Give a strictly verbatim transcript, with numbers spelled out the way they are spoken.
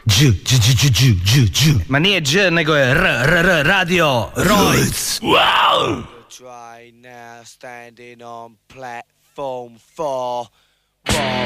Dž, dž, dž, dž, dž, dž. Ma nije dž, nego je r, r, r, radio Rojc. Wow. Try now, standing on platform four. Whoa.